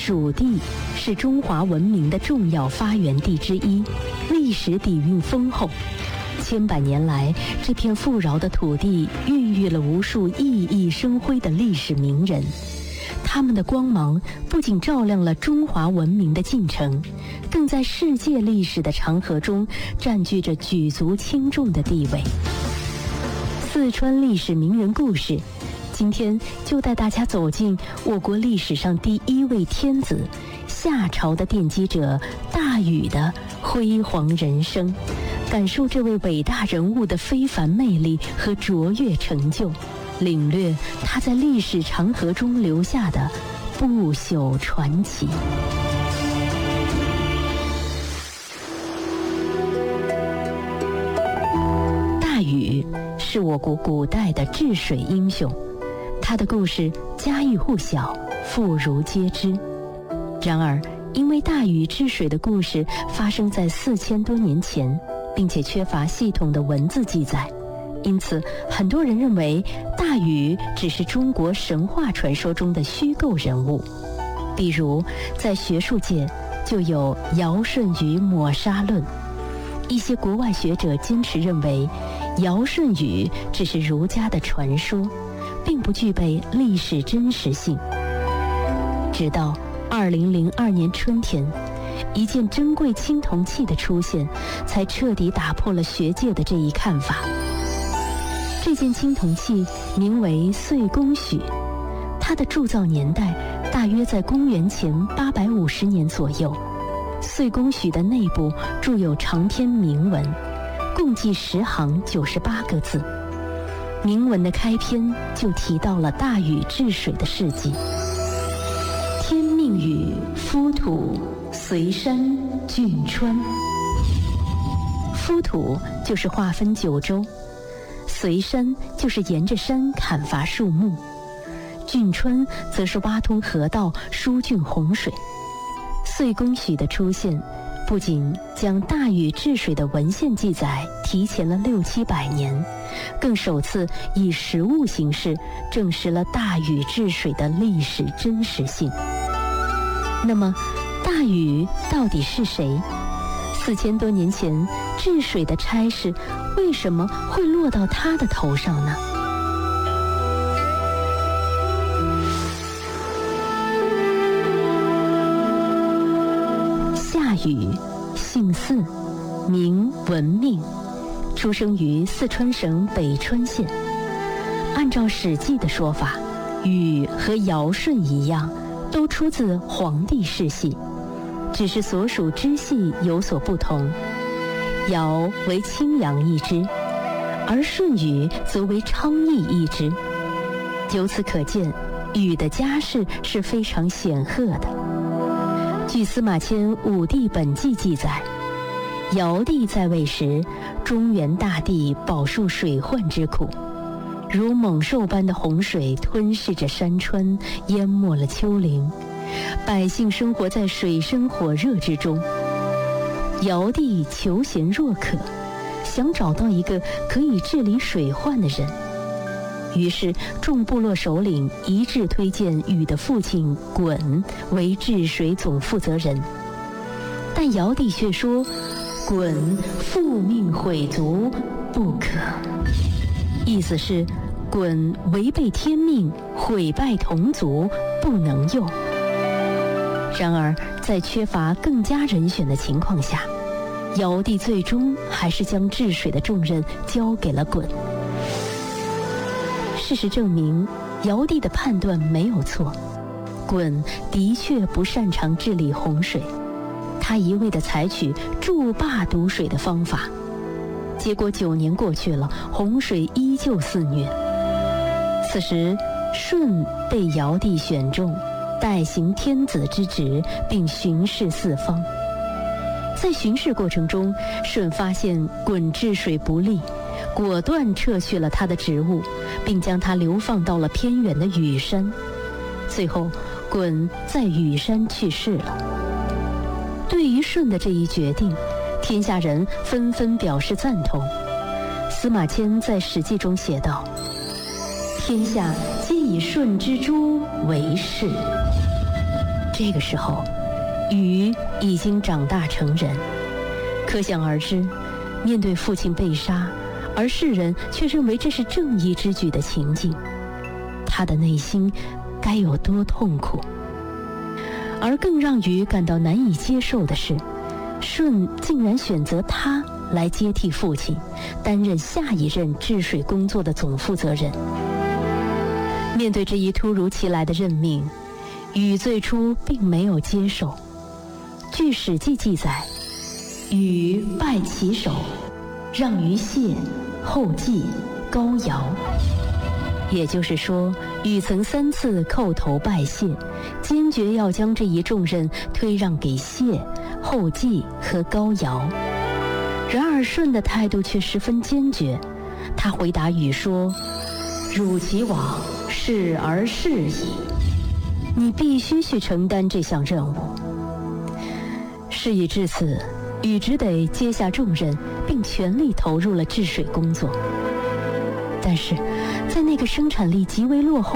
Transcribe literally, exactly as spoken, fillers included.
蜀地是中华文明的重要发源地之一，历史底蕴丰厚。千百年来，这片富饶的土地孕育了无数熠熠生辉的历史名人，他们的光芒不仅照亮了中华文明的进程，更在世界历史的长河中占据着举足轻重的地位。四川历史名人故事，今天就带大家走进我国历史上第一位天子，夏朝的奠基者大禹的辉煌人生，感受这位伟大人物的非凡魅力和卓越成就，领略他在历史长河中留下的不朽传奇。大禹是我国古代的治水英雄，他的故事家喻户晓，妇孺皆知。然而，因为大禹治水的故事发生在四千多年前，并且缺乏系统的文字记载，因此很多人认为大禹只是中国神话传说中的虚构人物。比如在学术界就有尧舜禹抹杀论，一些国外学者坚持认为尧舜禹只是儒家的传说，并不具备历史真实性。直到二零零二年春天，一件珍贵青铜器的出现，才彻底打破了学界的这一看法。这件青铜器名为岁宫许，它的铸造年代大约在公元前八百五十年左右。岁宫许的内部铸有长篇铭文，共计十行九十八个字。铭文的开篇就提到了大禹治水的事迹：天命禹，夫土，随山浚川。夫土就是划分九州，随山就是沿着山砍伐树木，浚川则是挖通河道，疏浚洪水。岁宫许的出现，不仅将大禹治水的文献记载提前了六七百年，更首次以实物形式证实了大禹治水的历史真实性。那么，大禹到底是谁？四千多年前治水的差事为什么会落到他的头上呢？夏禹，姓姒，名文命，出生于四川省北川县。按照《史记》的说法，禹和尧舜一样，都出自黄帝世系，只是所属支系有所不同。尧为青阳一支，而舜禹则为昌邑一支。由此可见，禹的家世是非常显赫的。据司马迁《武帝本纪》记载，尧帝在位时，中原大地饱受水患之苦，如猛兽般的洪水吞噬着山川，淹没了丘陵，百姓生活在水深火热之中。尧帝求贤若渴，想找到一个可以治理水患的人，于是众部落首领一致推荐禹的父亲鲧为治水总负责人。但尧帝却说，鲧父命毁族，不可。意思是鲧违背天命，毁败同族，不能用。然而在缺乏更佳人选的情况下，尧帝最终还是将治水的重任交给了鲧。事实证明，尧帝的判断没有错，鲧的确不擅长治理洪水，他一味地采取筑坝堵水的方法，结果九年过去了，洪水依旧肆虐。此时舜被尧帝选中，代行天子之职，并巡视四方。在巡视过程中，舜发现鲧治水不力，果断撤去了他的职务，并将他流放到了偏远的羽山。最后，鲧在羽山去世了。对于舜的这一决定，天下人纷纷表示赞同。司马迁在《史记》中写道：“天下皆以舜之诛为是。” 这个时候，禹已经长大成人，可想而知，面对父亲被杀，而世人却认为这是正义之举的情境，他的内心该有多痛苦。而更让禹感到难以接受的是，舜竟然选择他来接替父亲，担任下一任治水工作的总负责人。面对这一突如其来的任命，禹最初并没有接受。据《史记》记载，禹拜其首，让于谢、后稷、高尧。也就是说，禹曾三次叩头拜谢，坚决要将这一重任推让给谢、后稷和高尧。然而舜的态度却十分坚决，他回答禹说：“汝其往，是而是矣，你必须去承担这项任务。”事已至此，禹只得接下重任，并全力投入了治水工作。但是，在那个生产力极为落后